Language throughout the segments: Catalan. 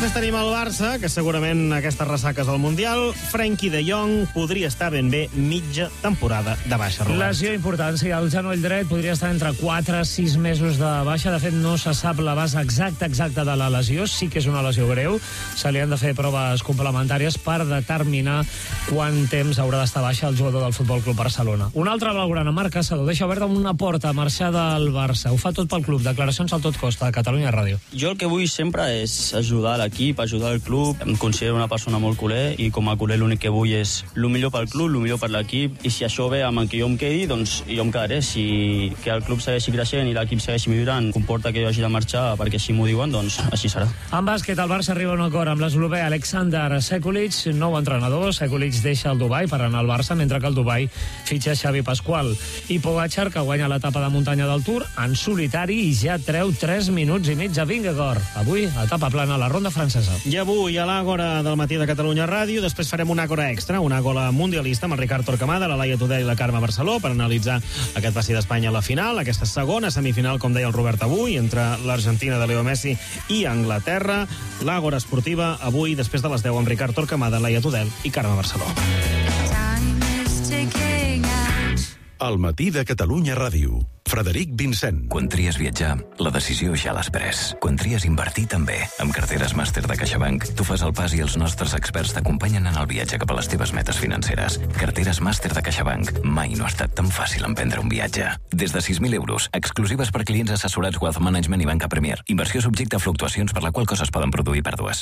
Després tenim el Barça, que segurament aquestes ressaques del Mundial, Frenkie de Jong podria estar ben bé mitja temporada de baixa. Lesió important, sí, el genoll dret podria estar entre 4 i 6 mesos de baixa. De fet, no se sap l'abast exacte de la lesió. Sí que és una lesió greu. Se li han de fer proves complementàries per determinar quant temps haurà d'estar baixa el jugador del Futbol Club Barcelona. Un altre blaugrana, Marc Caçador, deixa oberta una porta a marxar del Barça. Ho fa tot pel club. Declaracions al Tot Costa, de Catalunya Ràdio. Jo el que vull sempre és ajudar l'equip, ajudar el club. Em considero una persona molt culer i com a culer l'únic que vull és el millor pel club, el millor per l'equip, i si això ve amb el que jo em quedi, doncs jo em quedaré. Si que el club segueixi creixent i l'equip segueixi millorant comporta que jo hagi de marxar perquè així m'ho diuen, doncs així serà. En bàsquet, el Barça arriba a un acord amb l'eslovè Aleksandar Sekulic, nou entrenador. Sekulic deixa el Dubai per anar al Barça, mentre que el Dubai fitxa Xavi Pasqual. I Pogačar, que guanya l'etapa de muntanya del Tour en solitari i ja treu 3 minuts i mig a Vingegaard. Avui, etapa plana a la ronda francesa. I avui, a l'Àgora del matí de Catalunya Ràdio, després farem una Àgora extra, una Àgora mundialista amb el Ricard Torquemada, la Laia Tudell i la Carme Barceló per analitzar aquest passi d'Espanya a la final, aquesta segona semifinal, com deia el Robert avui, entre l'Argentina de Leo Messi i Anglaterra. L'Àgora esportiva avui, després de les 10, amb Ricard Torquemada, Laia Tudell i Carme Barceló. Al matí de Catalunya Ràdio. Frederic Vincent. Quan tries viatjar, la decisió ja l'has pres. Quan tries invertir, també. Amb carteres màster de CaixaBank, tu fas el pas i els nostres experts t'acompanyen en el viatge cap a les teves metes financeres. Carteres màster de CaixaBank. Mai no ha estat tan fàcil emprendre un viatge. Des de 6.000 euros, exclusives per clients assessorats Wealth Management i Banca Premier. Inversió subjecte a fluctuacions per la qual cosa es poden produir pèrdues.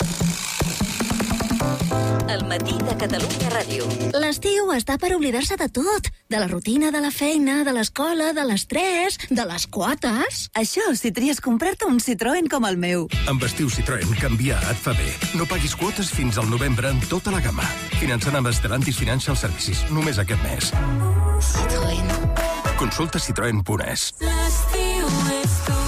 El matí de Catalunya Ràdio. L'estiu està per oblidar-se de tot. De la rutina, de la feina, de l'escola, de l'estrès, de les quotes. Això si tries comprar-te un Citroën com el meu. Amb estiu Citroën, canviar et fa bé. No paguis quotes fins al novembre en tota la gamma. Finançant amb Stellantis Financial Services. Només aquest mes. Citroën. Consulta citroen.es. L'estiu és tu.